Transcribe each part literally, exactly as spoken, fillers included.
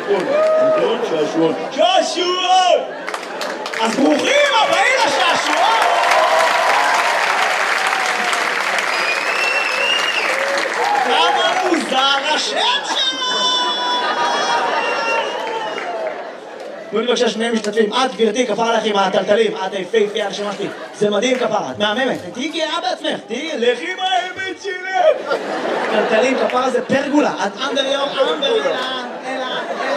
נכון, נכון, שעשועון. שעשועון! אז ברוכים הבאים לשעשועון! כמה מוזר השם שלו! תנו לי בבקשה שני משתתפים. את, גברתי, כפרה לך עם הטלטלים. את היפהפייה הנשמה שלי. זה מדהים כפרה, את מהממת. תהיי גאה בעצמך, תהיי לכי עם האמת שלך. טלטלים, כפרה זה פרגולה. את אנדר יום, אנדר יום, אלא,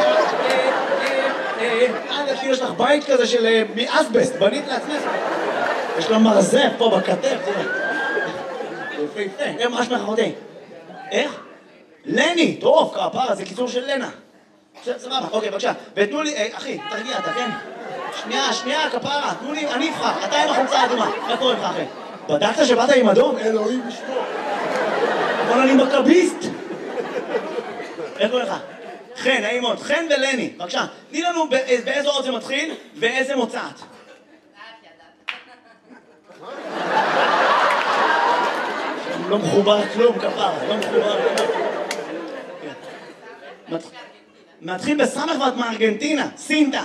אלא, אלא, יש לך בית כזה של מאסבסט, בנית לעצמך. יש לה מרזף פה בכתף, תראה. יפהפה, הם ממש מחרותי. איך? לני, טוב, כפרה, זה קיצור של לנה. סבבה, אוקיי, בבקשה. ותנו לי, אחי, תרגיע, אתה כן? שנייה, שנייה, כפרה, תנו לי, אני אבחר, אתה עם החולצה האדומה. מה קורה לך, אחי? בדקת שבאת עם אדום? אלוהים לשמור. אבל אני מכביסט. איך קורה לך? חן, נעים מאוד. חן ולני, בבקשה. תני לנו באיזה אות זה מתחיל ואיזה מוצאת. לא מחובר כלום, כפרה, לא מחובר כלום. מתחיל בסמך ואת מארגנטינה, סינטה.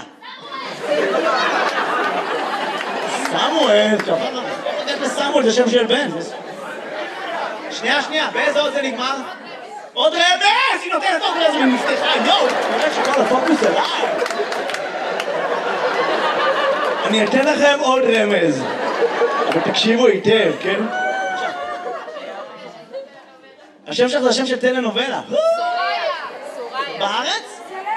סמואל, כפרה. איך לסמואל זה שם של בן. שנייה, שנייה, באיזה עוד זה נגמר? עוד רמז! היא נותנת עוד רמז ומפתחה, יואו! נראה שכל הפוקוס עליי. אני אתן לכם עוד רמז. אבל תקשיבו היטב, כן? השם שלך זה השם של טלנובלה. בארץ?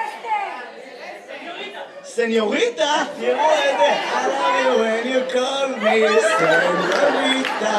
סניוריטה? תראו את זה. I love you when you call me סניוריטה.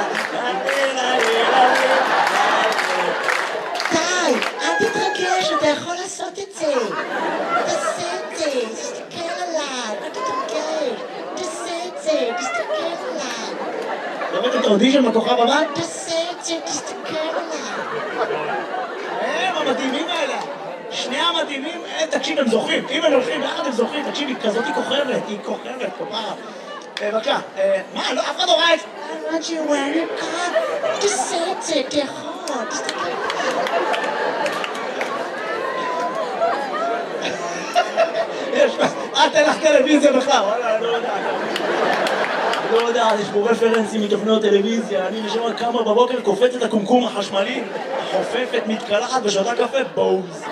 די, אל תתרגש, אתה יכול לעשות את זה. תעשה את זה, תסתכל עליי, אל תתרגש. תעשה את זה, תסתכל עליי. לראות את האודישן בכוכב הבא? תעשה את זה, תסתכל עליי. הם המדהימים האלה. שני המדהימים, תקשיב, הם זוכרים. אם הם הולכים ביחד הם זוכרים, תקשיב, היא כזאת היא כוכבת, היא כוכבת, כפרה. בבקשה, מה, לא, אף אחד לא ראה את זה. I want you when you come. תעשה את זה, אתה יכול, תסתכל עליי. יש, את אין לך טלוויזיה בכלל, וואלה, אני לא יודע. אני לא יודע, יש פה רפרנסים מתוכניות טלוויזיה, אני נשמע כמה בבוקר קופץ את הקומקום החשמלי, חופפת, מתקלחת ושותה קפה, בוז.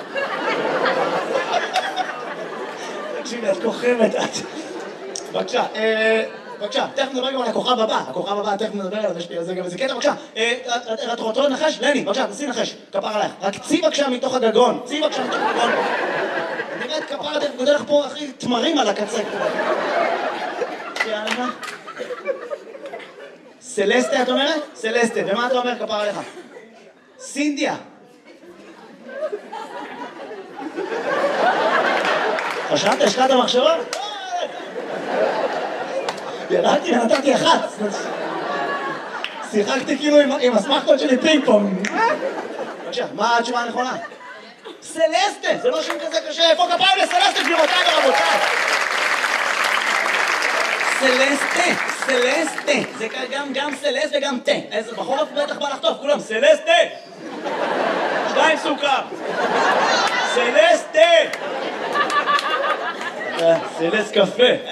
תקשיבי, את כוכבת, את... בבקשה, בבקשה, תכף נדבר גם על הכוכב הבא, הכוכב הבא, תכף נדבר על זה, זה גם איזה קטע, בבקשה, את רוצה לנחש? לני, בבקשה, תנסי לנחש, כפר עלייך, רק צי בבקשה מתוך הגגון, צי בבקשה מתוך הגגון. נראית כפר, דרך גודל לך פה, אחי, תמרים על הקצה. יאללה. סלסטה, את אומרת? סלסטה, ומה אתה אומר כפר עליך? סינדיה. חשבת, השקעת המחשבה? ירדתי ונתתי אחת. שיחקתי כאילו עם הסמכות שלי פינג פונג. בבקשה, מה התשובה הנכונה? סלסטה, זה לא שם כזה קשה. איפה כפיים לסלסטה, גבירותיי ורבותיי? סלסטה, סלסטה. זה גם גם סלסט וגם תה. איזה בחורף בטח בא לחטוף, כולם. סלסטה! שתיים סוכר. סלסטה! סלסט קפה.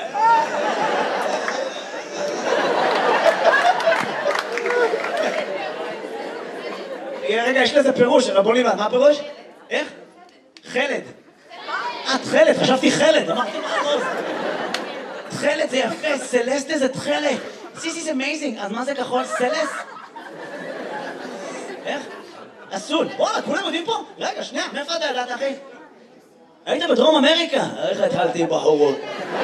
רגע, יש לזה פירוש, רבוני, מה הפירוש? איך? חלד. את חלד, חשבתי חלד, אמרתי מה הכל? תחלת זה יפה, סלסטה זה תחלת. This is amazing, אז מה זה כחול? סלס? איך? אסול. וואלה, כולם יודעים פה? רגע, שנייה, מאיפה אתה ידעת, אחי? היית בדרום אמריקה? איך התחלתי בחורות?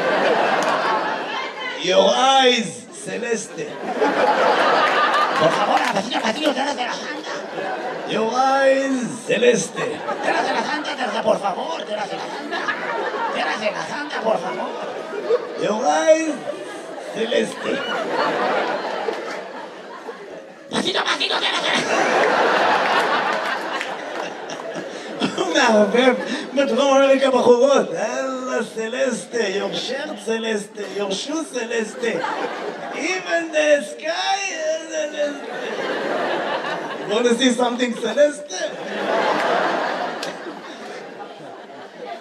Your eyes, סלסטה. por favor, vecino, vecino, tienes de la Santa. Your eyes, Celeste. Tienes de la Santa, tienes, por favor, tienes de la Santa. Tienes de la Santa, por favor. Your eyes, Celeste. Vecino, vecino, tienes de la הוא מערבב בדרום אמריקה בחורות. אללה סלסטה, your shirt סלסטה, your shoe סלסטה. Even the sky is Celeste. Want to see something Celeste?